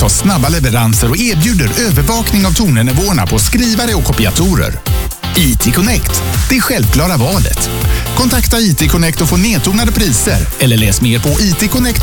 har snabba leveranser och erbjuder övervakning av tonernivåerna på skrivare och kopiatorer. IT-Connect, det självklara valet. Kontakta IT-Connect och få nedtonade priser eller läs mer på itconnect.se.